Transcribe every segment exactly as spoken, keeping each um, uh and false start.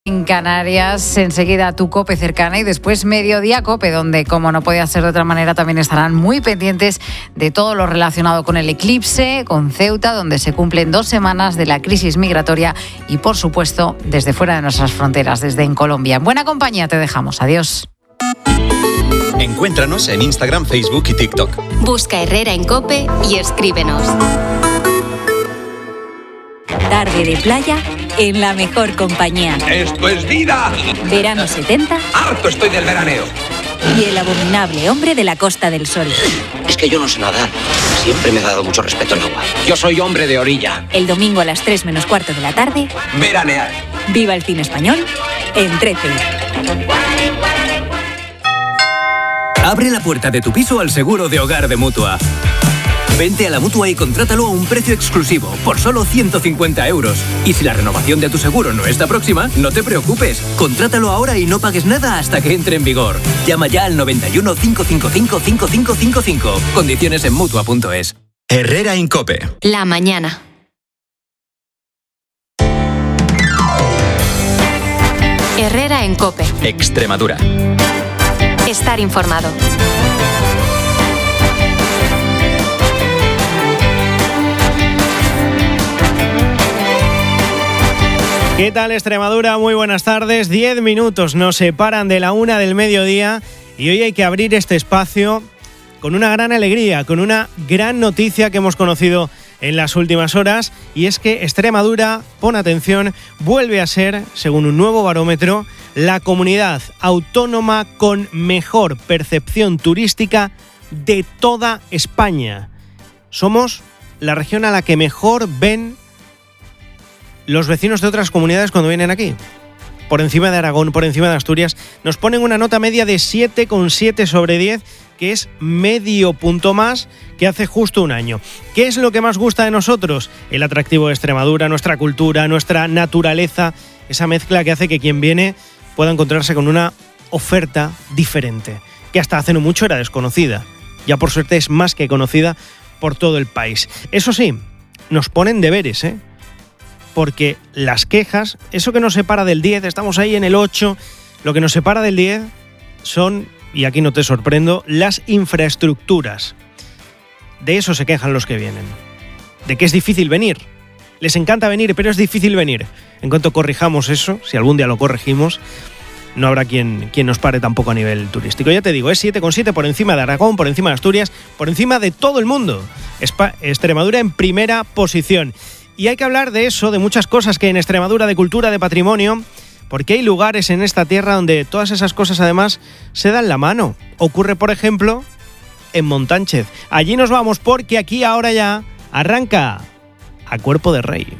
En Canarias, enseguida tu COPE cercana y después Mediodía COPE, donde, como no podía ser de otra manera, también estarán muy pendientes de todo lo relacionado con el eclipse, con Ceuta, donde se cumplen dos semanas de la crisis migratoria y, por supuesto, desde fuera de nuestras fronteras, desde en Colombia. En buena compañía te dejamos. Adiós. Encuéntranos en Instagram, Facebook y TikTok. Busca Herrera en COPE y escríbenos. Tarde de playa en la mejor compañía. ¡Esto es vida! Verano setenta. ¡Harto estoy del veraneo! Y el abominable hombre de la Costa del Sol. Es que yo no sé nadar. Siempre me he dado mucho respeto en agua. Yo soy hombre de orilla. El domingo a las tres menos cuarto de la tarde. Veranear. Viva el cine español en trece. Abre la puerta de tu piso al seguro de hogar de Mutua. Vente a la Mutua y contrátalo a un precio exclusivo, por solo ciento cincuenta euros. Y si la renovación de tu seguro no está próxima, no te preocupes. Contrátalo ahora y no pagues nada hasta que entre en vigor. Llama ya al noventa y uno, cinco cinco cinco, cinco cinco cinco cinco. Condiciones en Mutua punto es. Herrera en COPE. La mañana. Herrera en COPE. Extremadura. Estar informado. ¿Qué tal, Extremadura? Muy buenas tardes. Diez minutos nos separan de la una del mediodía y hoy hay que abrir este espacio con una gran alegría, con una gran noticia que hemos conocido en las últimas horas, y es que Extremadura, pon atención, vuelve a ser, según un nuevo barómetro, la comunidad autónoma con mejor percepción turística de toda España. Somos la región a la que mejor ven los vecinos de otras comunidades cuando vienen aquí. Por encima de Aragón, por encima de Asturias, nos ponen una nota media de siete coma siete sobre diez, que es medio punto más que hace justo un año. ¿Qué es lo que más gusta de nosotros? El atractivo de Extremadura, nuestra cultura, nuestra naturaleza, esa mezcla que hace que quien viene pueda encontrarse con una oferta diferente, que hasta hace no mucho era desconocida. Ya por suerte es más que conocida por todo el país. Eso sí, nos ponen deberes, ¿eh? Porque las quejas, eso que nos separa del diez, estamos ahí en el ocho, lo que nos separa del diez son, y aquí no te sorprendo, las infraestructuras. De eso se quejan los que vienen. De que es difícil venir. Les encanta venir, pero es difícil venir. En cuanto corrijamos eso, si algún día lo corregimos, no habrá quien, quien nos pare tampoco a nivel turístico. Ya te digo, es siete coma siete por encima de Aragón, por encima de Asturias, por encima de todo el mundo. Espa- Extremadura en primera posición. Y hay que hablar de eso, de muchas cosas que hay en Extremadura, de cultura, de patrimonio, porque hay lugares en esta tierra donde todas esas cosas además se dan la mano. Ocurre, por ejemplo, en Montánchez. Allí nos vamos porque aquí ahora ya arranca A Cuerpo de Rey.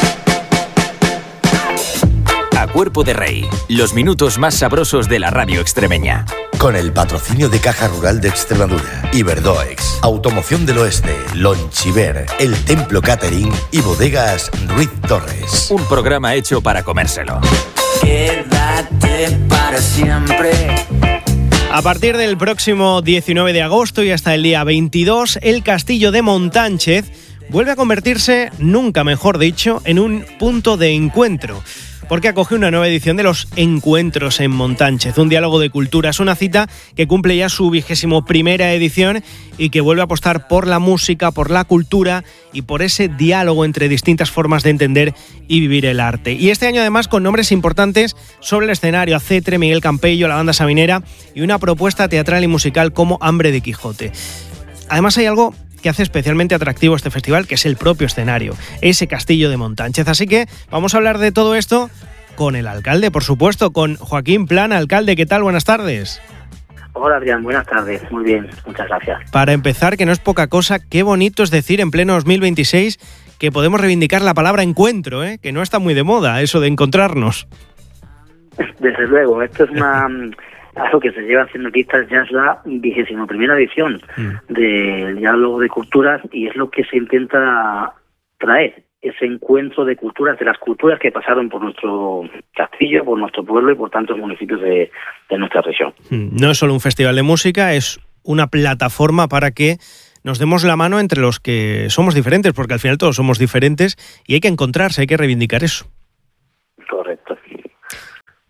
A Cuerpo de Rey, los minutos más sabrosos de la radio extremeña. Con el patrocinio de Caja Rural de Extremadura, Iberdoex, Automoción del Oeste, Lonchiver, El Templo Catering y Bodegas Ruiz Torres. Un programa hecho para comérselo. Quédate para siempre. A partir del próximo diecinueve de agosto y hasta el día veintidós, el Castillo de Montánchez vuelve a convertirse, nunca mejor dicho, en un punto de encuentro, porque acoge una nueva edición de los Encuentros en Montánchez, un diálogo de culturas, una cita que cumple ya su vigésimo primera edición y que vuelve a apostar por la música, por la cultura y por ese diálogo entre distintas formas de entender y vivir el arte. Y este año además con nombres importantes sobre el escenario: Acetre, Miguel Campello, la Banda Sabinera y una propuesta teatral y musical como Hambre de Quijote. Además hay algo que hace especialmente atractivo este festival, que es el propio escenario, ese Castillo de Montánchez. Así que vamos a hablar de todo esto con el alcalde, por supuesto, con Joaquín Plana. Alcalde, ¿qué tal? Buenas tardes. Hola, Adrián, buenas tardes. Muy bien, muchas gracias. Para empezar, que no es poca cosa, qué bonito es decir en pleno dos mil veintiséis que podemos reivindicar la palabra encuentro, ¿eh? Que no está muy de moda eso de encontrarnos. Desde luego, esto es una... algo que se lleva haciendo aquí, esta ya es la vigésima primera edición mm. del diálogo de culturas y es lo que se intenta traer, ese encuentro de culturas, de las culturas que pasaron por nuestro castillo, por nuestro pueblo y por tantos municipios de, de nuestra región. No es solo un festival de música, es una plataforma para que nos demos la mano entre los que somos diferentes, porque al final todos somos diferentes y hay que encontrarse, hay que reivindicar eso. Correcto.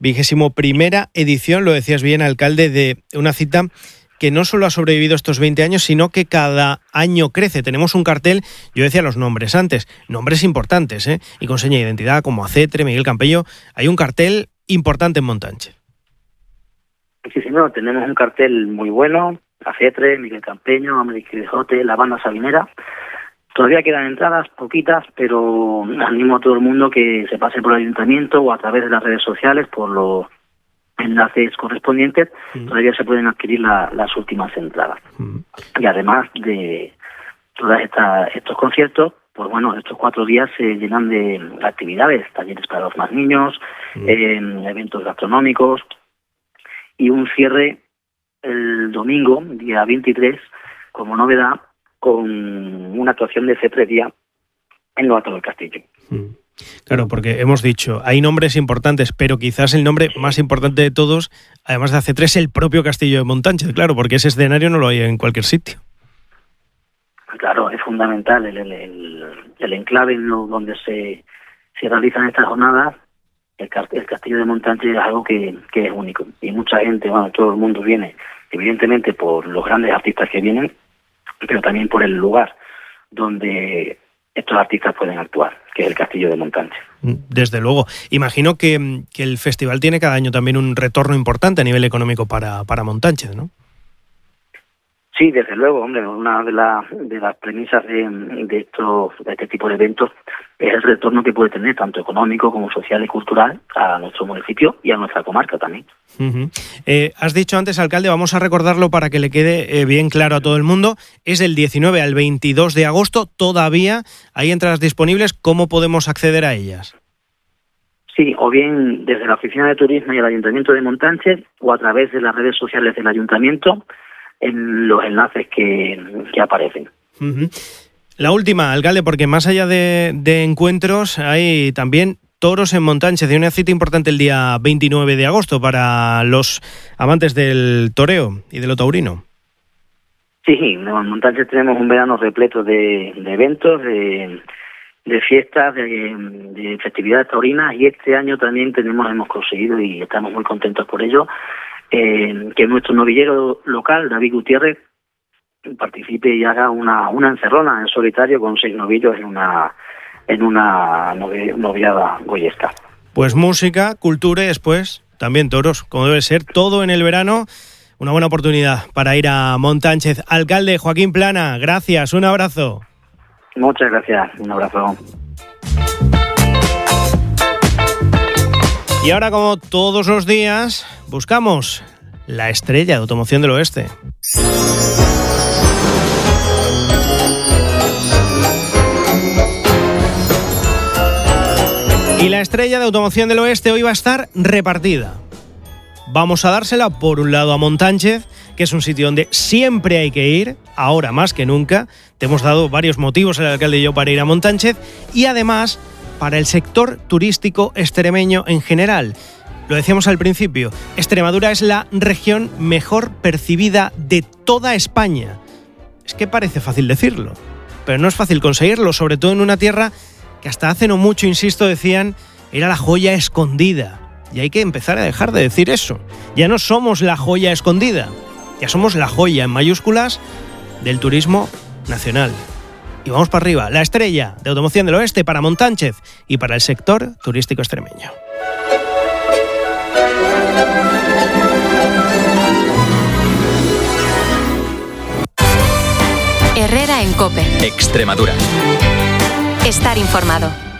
vigésimo primera edición, lo decías bien, alcalde, de una cita que no solo ha sobrevivido estos veinte años, sino que cada año crece. Tenemos un cartel, yo decía los nombres antes, nombres importantes, ¿eh? Y con seña de identidad como Acetre, Miguel Campello. Hay un cartel importante en Montánchez. Sí, señor, tenemos un cartel muy bueno, Acetre, Miguel Campello, América Quijote, la banda Sabinera. Todavía quedan entradas, poquitas, pero animo a todo el mundo que se pase por el ayuntamiento o a través de las redes sociales, por los enlaces correspondientes, mm. todavía se pueden adquirir la, las últimas entradas. Mm. Y además de todos estos conciertos, pues bueno, estos cuatro días se llenan de actividades, talleres para los más niños, mm. eh, eventos gastronómicos y un cierre el domingo, día veintitrés, como novedad, con una actuación de Cetre Día en lo alto del castillo. Mm. Claro, porque hemos dicho, hay nombres importantes, pero quizás el nombre más importante de todos, además de Acetre, es el propio castillo de Montánchez, claro, porque ese escenario no lo hay en cualquier sitio. Claro, es fundamental el, el, el enclave en lo, donde se, se realizan estas jornadas. El, el castillo de Montánchez es algo que, que es único, y mucha gente, bueno, todo el mundo viene, evidentemente por los grandes artistas que vienen, pero también por el lugar donde estos artistas pueden actuar, que es el castillo de Montánchez. Desde luego. Imagino que, que el festival tiene cada año también un retorno importante a nivel económico para, para Montánchez, ¿no? Sí, desde luego, hombre, una de, la, de las premisas de, de, estos, de este tipo de eventos es el retorno que puede tener, tanto económico como social y cultural, a nuestro municipio y a nuestra comarca también. Uh-huh. Eh, has dicho antes, alcalde, vamos a recordarlo para que le quede eh, bien claro a todo el mundo, es del diecinueve al veintidós de agosto, todavía hay entradas disponibles, ¿cómo podemos acceder a ellas? Sí, o bien desde la Oficina de Turismo y el Ayuntamiento de Montánchez, o a través de las redes sociales del Ayuntamiento, en los enlaces que, que aparecen. Uh-huh. La última, alcalde, porque más allá de, de encuentros hay también toros en Montánchez, de una cita importante el día veintinueve de agosto para los amantes del toreo y de lo taurino. Sí, en Montánchez tenemos un verano repleto de, de eventos, de, de fiestas, de, de festividades taurinas, y este año también tenemos hemos conseguido, y estamos muy contentos por ello, Eh, que nuestro novillero local, David Gutiérrez, participe y haga una, una encerrona en solitario con seis novillos en una en una novi, noviada goyesca. Pues música, cultura y después también toros, como debe ser, todo en el verano. Una buena oportunidad para ir a Montánchez. Alcalde Joaquín Plana, gracias, un abrazo. Muchas gracias, un abrazo. Y ahora, como todos los días, buscamos la estrella de Automoción del Oeste. Y la estrella de Automoción del Oeste hoy va a estar repartida. Vamos a dársela, por un lado, a Montánchez, que es un sitio donde siempre hay que ir, ahora más que nunca. Te hemos dado varios motivos, el alcalde y yo, para ir a Montánchez, y además para el sector turístico extremeño en general. Lo decíamos al principio, Extremadura es la región mejor percibida de toda España. Es que parece fácil decirlo, pero no es fácil conseguirlo, sobre todo en una tierra que hasta hace no mucho, insisto, decían, era la joya escondida. Y hay que empezar a dejar de decir eso. Ya no somos la joya escondida, ya somos la joya en mayúsculas del turismo nacional. Y vamos para arriba, la estrella de Automoción del Oeste para Montánchez y para el sector turístico extremeño. Herrera en COPE. Extremadura. Estar informado.